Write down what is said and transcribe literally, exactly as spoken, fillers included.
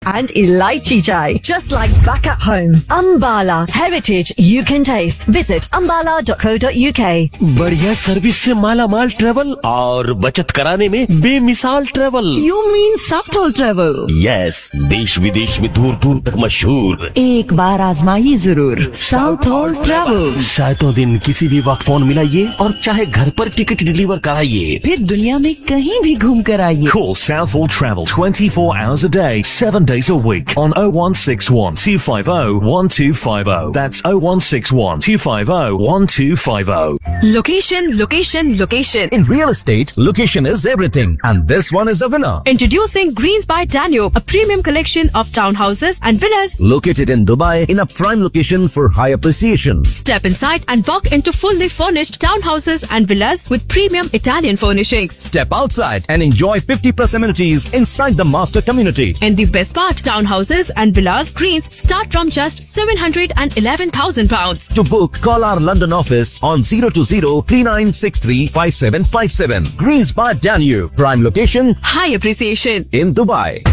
and Elaichi Chai. Just like back at home. Ambala, heritage you can taste. Visit ambala dot co dot uk. बढ़िया service से माला माल travel और बचत कराने में बेमिसाल travel. You mean South Hall Travel? Yes, देश विदेश में दूर दूर तक मशहूर। एक बार आजमाइए जरूर South Hall Travel। सातों दिन किसी भी वक्त फोन मिलाइए और चाहे घर पर टिकट डिलीवर कराइए, फिर दुनिया में कहीं भी घूम कर आइए। Call South Hall Travel twenty-four hours a day, seven days a week on oh one six one, two five oh, one two five oh. That's oh one six one, two five oh, one two five oh. Location, location, location. In real estate, location is everything, and this one is a winner. Introducing Greens by Danube, a premium collection of townhouses and villas. Located in Dubai in a prime location for high appreciation. Step inside and walk into fully furnished townhouses and villas with premium Italian furnishings. Step outside and enjoy fifty plus amenities inside the master community. And the best part, townhouses and villas Greens start from just seven hundred eleven thousand pounds. To book, call our London office on zero two zero, three nine six three, five seven five seven. Greens by Danube, prime location High appreciation in Dubai.